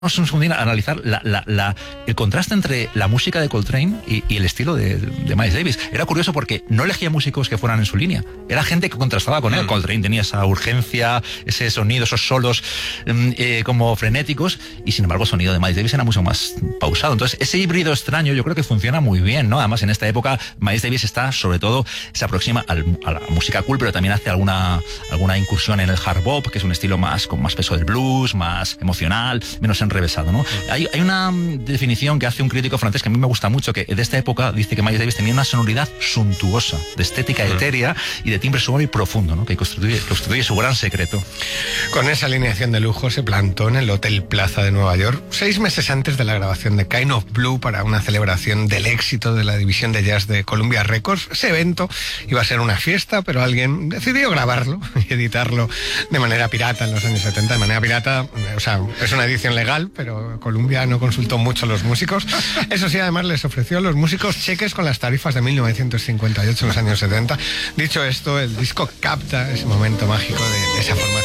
un segundín a analizar el contraste entre la música de Coltrane y el estilo de Miles Davis. Era curioso porque no elegía músicos que fueran en su línea. Era gente que contrastaba con él. Coltrane tenía esa urgencia, ese sonido, esos solos como frenéticos, y sin embargo el sonido de Miles Davis era mucho más pausado. Entonces ese híbrido extraño yo creo que funciona muy bien, ¿no? Además en esta época Miles Davis sobre todo se aproxima a la música cool, pero también hace alguna incursión en el hard bop, que es un estilo con más peso del blues, más emocional, menos enrevesado, ¿no? Hay una definición que hace un crítico francés que a mí me gusta mucho, que de esta época dice que Miles Davis tenía una sonoridad suntuosa, de estética etérea y de timbre suave y profundo, ¿no? Que constituye su gran secreto. Con esa alineación de lujo se plantó en el Hotel Plaza de Nueva York 6 meses antes de la grabación de Kind of Blue para una celebración del éxito de la división de jazz de Columbia Records. Ese evento iba a ser una fiesta, pero alguien decidió grabarlo y editarlo de manera pirata en los años 70. De manera pirata, o sea, es una edición legal, pero Columbia no consultó mucho a los músicos. Eso sí, además les ofreció a los músicos cheques con las tarifas de 1958 en los años 70. Dicho esto, el disco capta ese momento mágico de esa formación.